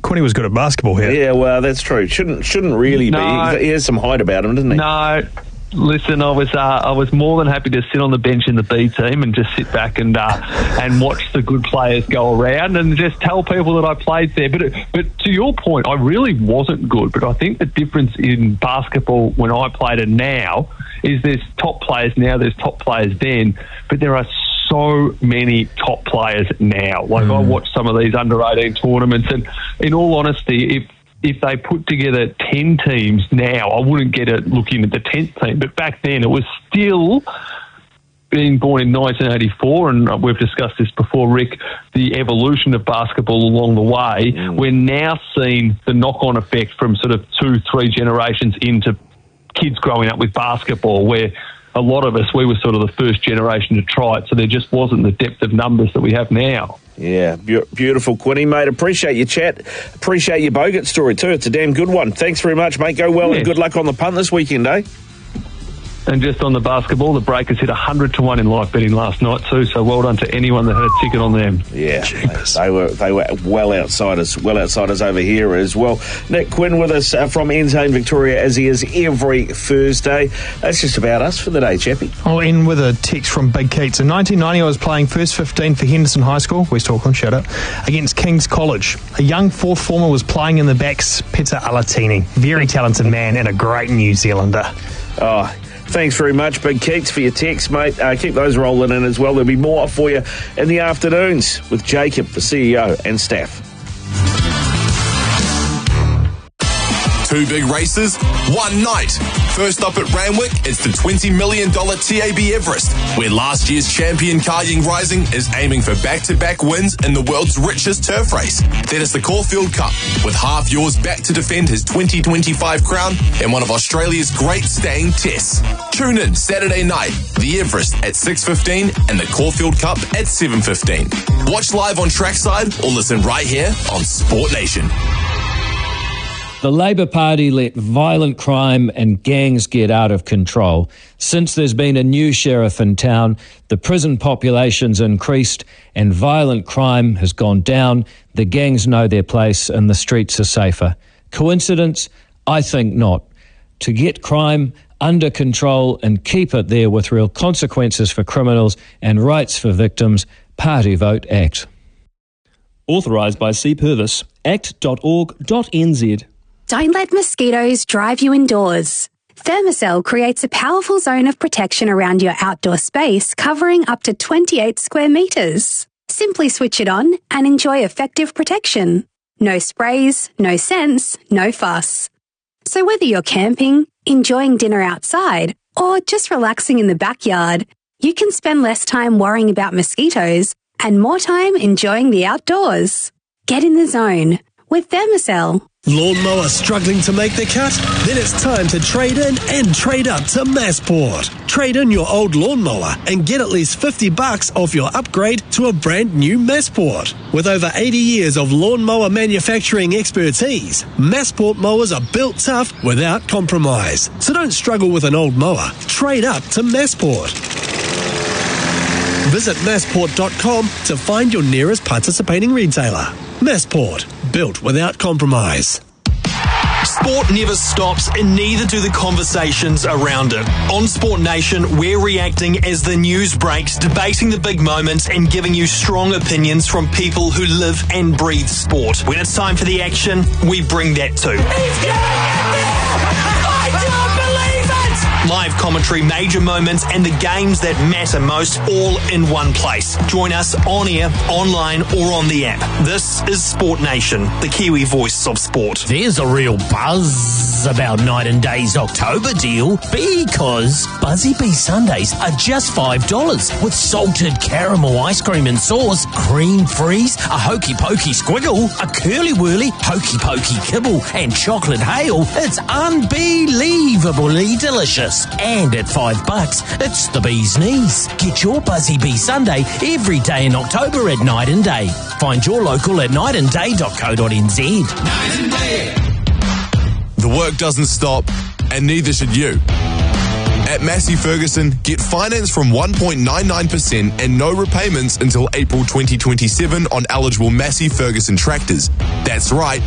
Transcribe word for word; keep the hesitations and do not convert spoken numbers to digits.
Quinny was good at basketball here. Yeah, well, that's true. Shouldn't shouldn't really No. be. He has some height about him, doesn't he? No. Listen, I was uh, I was more than happy to sit on the bench in the B team and just sit back and uh, and watch the good players go around and just tell people that I played there. But but to your point, I really wasn't good. But I think the difference in basketball when I played it now is there's top players now, there's top players then, but there are so many top players now. Like mm. I watch some of these under eighteen tournaments, and in all honesty, if if they put together ten teams now, I wouldn't get a look in at the tenth team. But back then, it was still, being born in nineteen eighty-four, and we've discussed this before, Rick, the evolution of basketball along the way. Mm. We're now seeing the knock-on effect from sort of two, three generations into kids growing up with basketball, where a lot of us, we were sort of the first generation to try it, so there just wasn't the depth of numbers that we have now. Yeah, be- beautiful, Quinny, mate. Appreciate your chat. Appreciate your Bogut story too. It's a damn good one. Thanks very much, mate. Go well, yeah. And good luck on the punt this weekend, eh? And just on the basketball, the Breakers hit one hundred to one in live betting last night too, so well done to anyone that had a ticket on them. Yeah, Jeepers. they were they were well outsiders, well outsiders over here as well. Nick Quinn with us uh, from Entain, Victoria, as he is every Thursday. That's just about us for the day, chappie. I'll end with a text from Big Keats. In nineteen ninety, I was playing first fifteen for Henderson High School, West Auckland, shout out, against King's College. A young fourth former was playing in the backs, Peter Alatini. Very talented man and a great New Zealander. Oh, thanks very much, Big Keats, for your text, mate. Uh, keep those rolling in as well. There'll be more for you in the afternoons with Jacob, the C E O, and staff. Two big races, one night. First up at Randwick, it's the twenty million dollars T A B Everest, where last year's champion Kalying Rising is aiming for back-to-back wins in the world's richest turf race. Then it's the Caulfield Cup, with Half Yours back to defend his twenty twenty-five crown in one of Australia's great staying tests. Tune in Saturday night, the Everest at six fifteen and the Caulfield Cup at seven fifteen. Watch live on Trackside or listen right here on Sport Nation. The Labour Party let violent crime and gangs get out of control. Since there's been a new sheriff in town, the prison population's increased and violent crime has gone down. The gangs know their place and the streets are safer. Coincidence? I think not. To get crime under control and keep it there with real consequences for criminals and rights for victims, Party Vote Act. Authorised by C. Purvis, act dot org dot n z. Don't let mosquitoes drive you indoors. Thermacell creates a powerful zone of protection around your outdoor space, covering up to twenty-eight square metres. Simply switch it on and enjoy effective protection. No sprays, no scents, no fuss. So whether you're camping, enjoying dinner outside, or just relaxing in the backyard, you can spend less time worrying about mosquitoes and more time enjoying the outdoors. Get in the zone with Thermacell. Lawnmower struggling to make the cut? Then it's time to trade in and trade up to Massport. Trade in your old lawnmower and get at least fifty bucks off your upgrade to a brand new Massport. With over eighty years of lawnmower manufacturing expertise, Massport mowers are built tough without compromise. So don't struggle with an old mower. Trade up to Massport. Visit massport dot com to find your nearest participating retailer. Massport, built without compromise. Sport never stops, and neither do the conversations around it. On Sport Nation, we're reacting as the news breaks, debating the big moments and giving you strong opinions from people who live and breathe sport. When it's time for the action, we bring that too. He's getting it there! I don't believe it! Live commentary, major moments, and the games that matter most, all in one place. Join us on air, online, or on the app. This is Sport Nation, the Kiwi voice of sport. There's a real buzz about Night and Day's October deal because Buzzy Bee Sundays are just five dollars with salted caramel ice cream and sauce, cream freeze, a hokey pokey squiggle, a curly whirly hokey pokey kibble, and chocolate hail. It's unbelievably delicious. And at five bucks, it's the bee's knees. Get your Buzzy Bee Sunday every day in October at Night and Day. Find your local at night and day dot co dot n z. Night and Day. The work doesn't stop, and neither should you. At Massey Ferguson, get finance from one point nine nine percent and no repayments until April twenty twenty-seven on eligible Massey Ferguson tractors. That's right.